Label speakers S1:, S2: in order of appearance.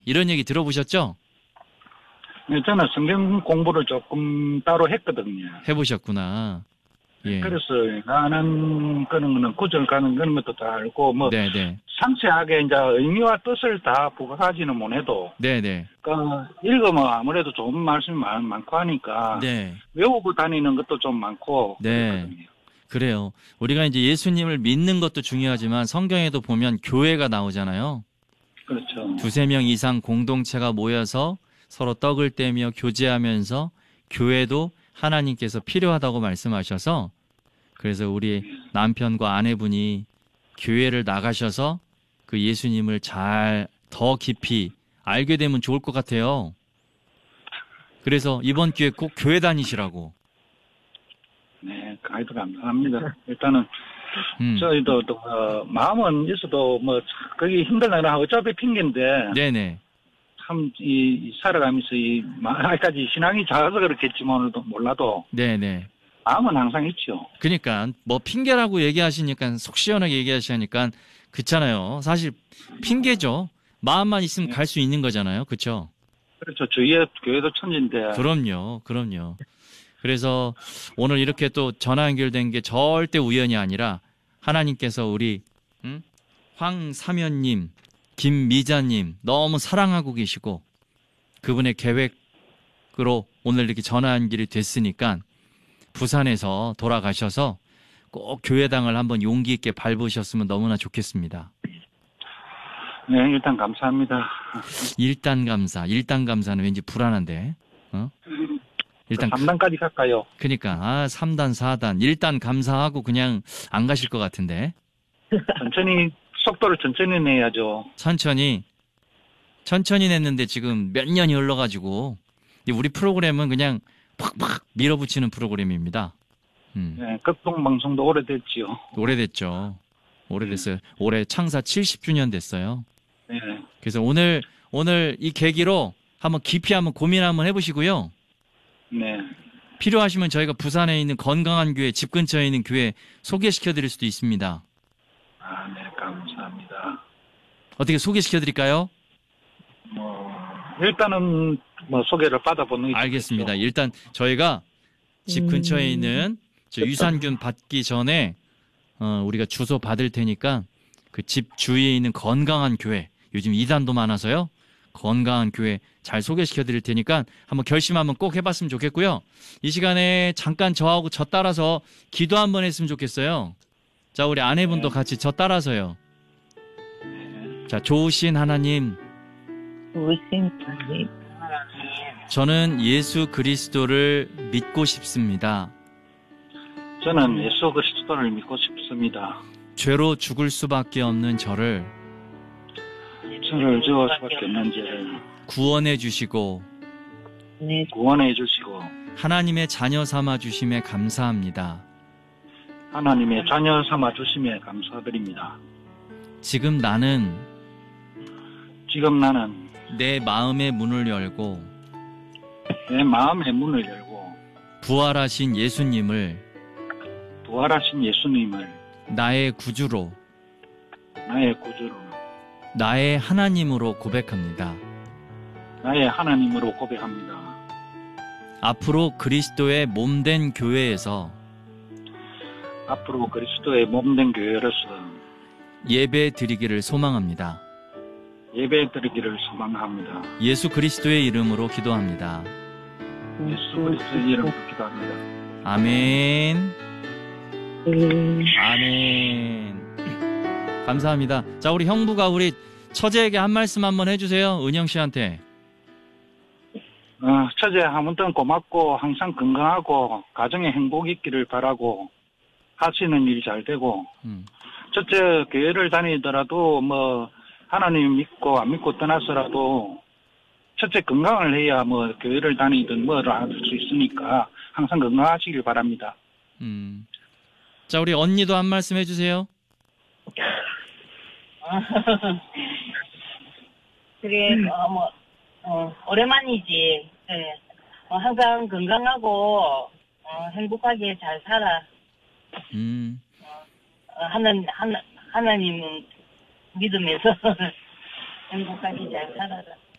S1: 이런 얘기 들어보셨죠?
S2: 네, 저는 성경 공부를 조금 따로 했거든요.
S1: 해보셨구나. 예.
S2: 그래서 가는 거는 구절 가는 그런 것도 다 알고 뭐
S1: 네네.
S2: 상세하게 이제 의미와 뜻을 다 부각하지는 못해도
S1: 네네.
S2: 읽으면 아무래도 좋은 말씀이 많고 하니까
S1: 네.
S2: 외우고 다니는 것도 좀 많고
S1: 네.
S2: 그렇거든요.
S1: 그래요. 우리가 이제 예수님을 믿는 것도 중요하지만 성경에도 보면 교회가 나오잖아요.
S2: 그렇죠.
S1: 두세 명 이상 공동체가 모여서 서로 떡을 떼며 교제하면서 교회도 하나님께서 필요하다고 말씀하셔서 그래서 우리 남편과 아내분이 교회를 나가셔서 그 예수님을 잘 더 깊이 알게 되면 좋을 것 같아요. 그래서 이번 기회에 꼭 교회 다니시라고.
S2: 네, 아이도 감사합니다. 일단은 저희도 마음은 있어도 뭐 그게 힘들나 어차피 핑계인데
S1: 네네.
S2: 참 이 살아가면서 아직까지 신앙이 작아서 그렇겠지 몰라도
S1: 네네.
S2: 마음은 항상 있죠.
S1: 그러니까 뭐 핑계라고 얘기하시니까 속 시원하게 얘기하시니까 그렇잖아요. 사실 핑계죠. 마음만 있으면 갈 수 있는 거잖아요. 그렇죠?
S2: 그렇죠. 주위에 교회도 천지인데.
S1: 그럼요. 그럼요. 그래서 오늘 이렇게 또 전화 연결된 게 절대 우연이 아니라 하나님께서 우리 황사면님, 김미자님 너무 사랑하고 계시고 그분의 계획으로 오늘 이렇게 전화 연결이 됐으니까 부산에서 돌아가셔서 꼭 교회당을 한번 용기 있게 밟으셨으면 너무나 좋겠습니다.
S2: 네, 일단 감사합니다.
S1: 일단 감사는 왠지 불안한데. 일단
S2: 3단까지 갈까요?
S1: 그러니까 3단, 4단, 1단 감사하고 그냥 안 가실 것 같은데.
S2: 속도를 천천히 내야죠.
S1: 천천히 냈는데 지금 몇 년이 흘러가지고 우리 프로그램은 그냥 팍팍 밀어붙이는 프로그램입니다.
S2: 네, 극동방송도 오래됐지요.
S1: 오래됐어요. 올해 창사 70주년 됐어요.
S2: 네.
S1: 그래서 오늘 이 계기로 한번 깊이 한번 고민 한번 해보시고요.
S2: 네.
S1: 필요하시면 저희가 부산에 있는 건강한 교회, 집 근처에 있는 교회 소개시켜드릴 수도 있습니다.
S2: 네, 감사합니다.
S1: 어떻게 소개시켜드릴까요?
S2: 일단은 소개를 받아보는 게
S1: 알겠습니다.
S2: 좋겠죠.
S1: 일단 저희가 집 근처에 있는 유산균 받기 전에 우리가 주소 받을 테니까 그 집 주위에 있는 건강한 교회, 요즘 이단도 많아서요. 건강한 교회 잘 소개시켜 드릴 테니까 한번 결심 한번 꼭 해봤으면 좋겠고요. 이 시간에 잠깐 저하고 저 따라서 기도 한번 했으면 좋겠어요. 자, 우리 아내분도 같이 저 따라서요. 자, 좋으신 하나님, 저는 예수 그리스도를 믿고 싶습니다.
S2: 저는 예수 그리스도를 믿고 싶습니다.
S1: 죄로 죽을 수밖에 없는 저를
S2: 죄를 지을 수밖에 없는 죄를
S1: 구원해 주시고
S2: 구원해 주시고
S1: 하나님의 자녀 삼아 주심에 감사합니다.
S2: 하나님의 자녀 삼아 주심에 감사드립니다.
S1: 지금 나는 내 마음의 문을 열고
S2: 내 마음의 문을 열고
S1: 부활하신 예수님을 나의 구주로 나의 하나님으로 고백합니다. 앞으로 그리스도의 몸된 교회에서 예배 드리기를 소망합니다. 예수 그리스도의 이름으로 기도합니다. 아멘. 아멘. 감사합니다. 자, 우리 형부가 우리 처제에게 한 말씀 한번 해주세요. 은영 씨한테.
S2: 처제 아무튼 고맙고 항상 건강하고 가정에 행복 있기를 바라고 하시는 일이 잘 되고 첫째 교회를 다니더라도 하나님 믿고 안 믿고 떠나서라도 첫째 건강을 해야 교회를 다니든 뭐를 할 수 있으니까 항상 건강하시길 바랍니다.
S1: 자, 우리 언니도 한 말씀 해주세요.
S3: 그래, 오랜만이지. 네. 항상 건강하고, 행복하게 잘 살아. 하나님 믿으면서 행복하게 잘 살아라.